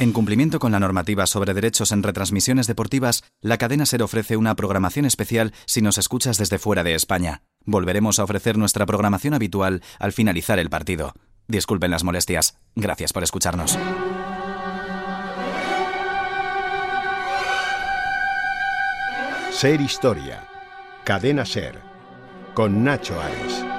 En cumplimiento con la normativa sobre derechos en retransmisiones deportivas, la cadena SER ofrece una programación especial si nos escuchas desde fuera de España. Volveremos a ofrecer nuestra programación habitual al finalizar el partido. Disculpen las molestias. Gracias por escucharnos. SER Historia. Cadena SER. Con Nacho Ares.